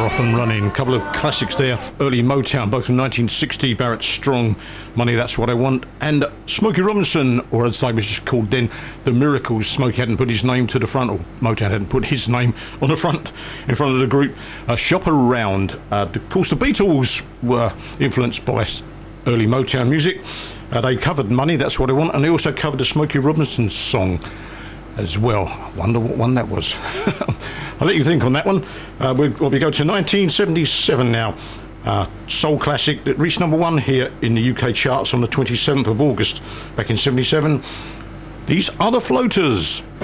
Off and Running. A couple of classics there, early Motown, both from 1960. Barrett Strong, Money That's What I Want, and Smokey Robinson, or as they was just called then, The Miracles. Smokey hadn't put his name to the front, or Motown hadn't put his name on the front, in front of the group. Shop Around. Of course, the Beatles were influenced by early Motown music. They covered Money That's What I Want, and they also covered the Smokey Robinson song as well. Wonder what one that was. I'll let you think on that one. We go to 1977 now. Soul classic that reached number one here in the UK charts on the 27th of August back in 77. These Are the Floaters.